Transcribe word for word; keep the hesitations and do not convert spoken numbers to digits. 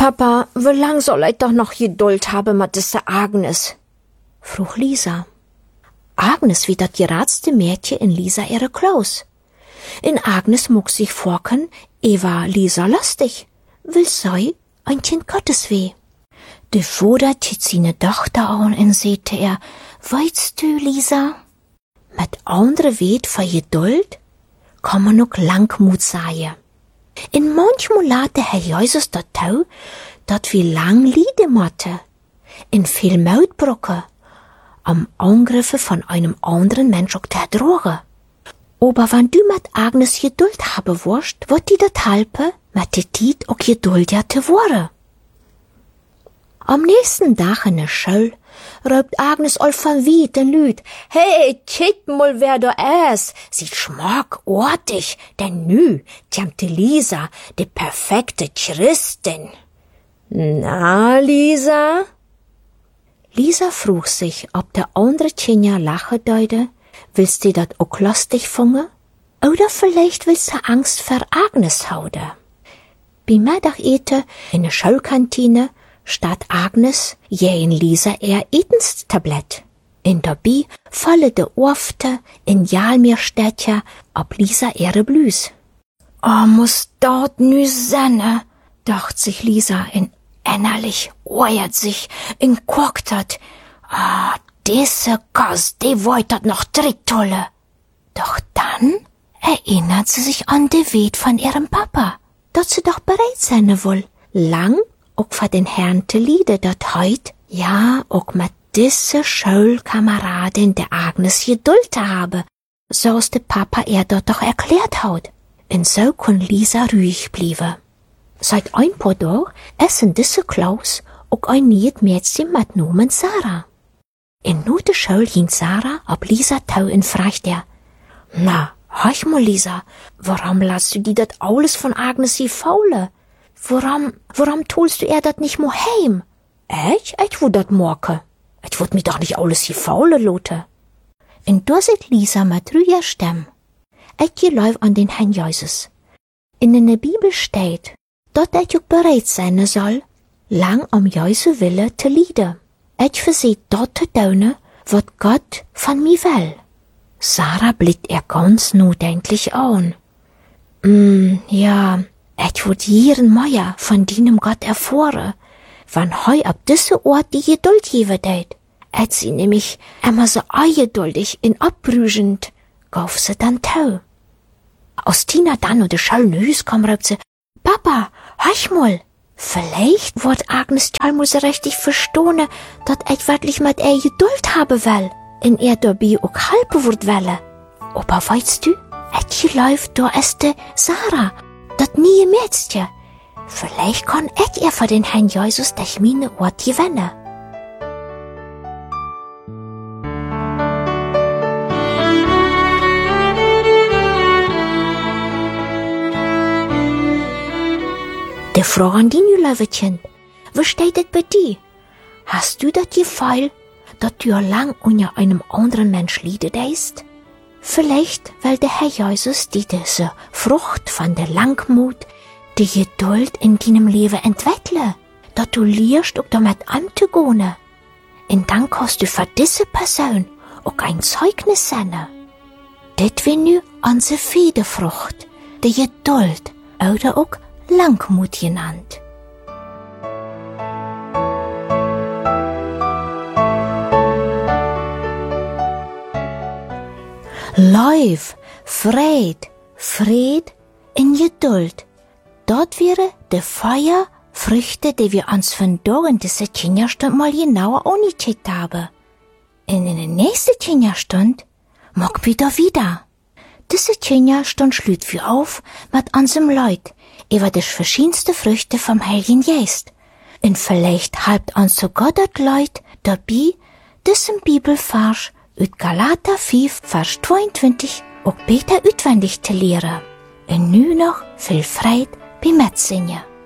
Papa, wie lang soll ich doch noch Geduld haben mit dieser Agnes? Frug Lisa. Agnes wie dat geradste Mädchen in Lisa ihre Klaus. In Agnes muck sich vorken, Eva Lisa lustig, will sei ein Kind Gottes weh. De Vater tit seine Tochter an und sehte er, weißt du, Lisa, mit andere Weet für Geduld kann man noch Langmut sagen. In manchmal lade Herr Jesus dat tau, dat wie lang lieden motte, in viel Mautbrücke, am Angriffe von einem anderen Mensch auch der Droge. Aber wenn du mit Agnes Geduld haben wirst, wird die dat halpe, mit der Tiet auch Geduld ja te wore. Am nächsten Tag in der Schule raubt Agnes all von Wied den Lüd. Hey, kick mal, wer da ist. Sie schmack ortig, denn nü, tjamte Lisa, die perfekte Christin. Na, Lisa? Lisa frug sich, ob der andere Tjenja lache deute. Willst du dat auch lustig funge? Oder vielleicht willst du Angst vor Agnes hauden? Bei Mittagete in der Schulkantine statt Agnes je in Lisa er Etenstablett. In dabei falle de Ofte in Jalmirstädtja ob Lisa ihre Blüs. Oh, muss dort nü senne, dacht sich Lisa in innerlich, oert sich, in guckt hat. Ah, diese Gas, die wollt dat noch Tricktolle. Doch dann erinnert sie sich an de Weet von ihrem Papa, dat sie doch bereit sein wohl, lang auch für den Herrn te liede, dat heut, ja, auch mit diese Schulkameradin der Agnes Geduld habe, so's de Papa er dort doch erklärt haut. Und so kon Lisa ruhig bliebe. Seit ein paar Tagen essen diese Klaus auch ein neues Mädchen mit Namen Sarah. In nur der Schule ging Sarah ab Lisa tau und fragt er, na, hörch mal, Lisa, warum lässt du die dat alles von Agnes sie faule? Warum, warum tolst du er dat nicht mo heim? Ich, ich wud dat morke. Ich wud mi doch nicht alles sie faule lote. Und da sit Lisa mit ruhiger Stimme. Ich geläuf an den Herrn Jesus. In der Bibel steht, dat ich auch bereit sein soll, lang am Jesu Wille te lieden. Ich verseht dort te tun, wat Gott von mir will. Sarah blickt er ganz nachdenklich an. Mm, ja, ich würd jeden Meier von deinem Gott erfahren, wann heu ab diese Ort die Geduld geben deit. Et sie nämlich immer so ungeduldig und abbrüschend, gauf sie dann tau. Aus Tina dann und de schönen Hüs kam, raubt sie, Papa, hörch mal, vielleicht wird Agnes mal so richtig verstehen, dat ich wirklich mit ihr Geduld haben will, in er dabei auch halbe wird welle. Aber weißt du, et läuft da ist de Sarah, dat nie Mädchen. Vielleicht kann ich ihr für den Herrn Jesus durch meine Ort gewinnen. De Frage an die Löwetchen, wo steht das bei dir? Hast du das Gefühl, dass du lang unter einem anderen Mensch lieden ist? Vielleicht, weil der Herr Jesus dir diese Frucht von der Langmut, die Geduld in deinem Leben entwickle, dass du lernst, auch damit anzugehen. Und dann kannst du für diese Person auch ein Zeugnis sein. Das wäre nu unsere Friedefrucht, die Geduld oder auch Langmut genannt. Lauf, Fried, Fried in Geduld. Dort wäre de Feier Früchte, die wir uns von da in dieser Kinderstunde mal genauer angecheckt haben. Und in der nächsten Kinderstunde mag wieder wieder. Diese Kinderstunde schlüt wir auf mit unserem Leut über die verschiedenste Früchte vom Heiligen Geist. Und vielleicht halbt uns sogar das Leut dabei, diesen Bibelvers aus Galater fünf, Vers zweiundzwanzig auch besser auswendig zu lehren. Und nu noch viel Freude beim Mitsingen.